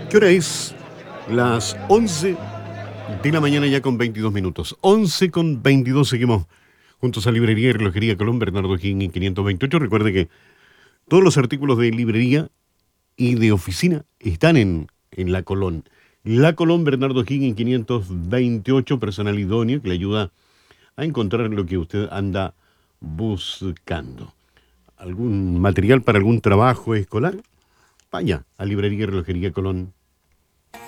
¿Qué hora es? Las 11 de la mañana ya con 22 minutos. 11 con 22 seguimos juntos a Librería y Relojería Colón, Bernardo Higgins 528. Recuerde que todos los artículos de librería y de oficina están en La Colón. La Colón, Bernardo Higgins 528, personal idóneo que le ayuda a encontrar lo que usted anda buscando. ¿Algún material para algún trabajo escolar? Vaya a Librería y Relojería Colón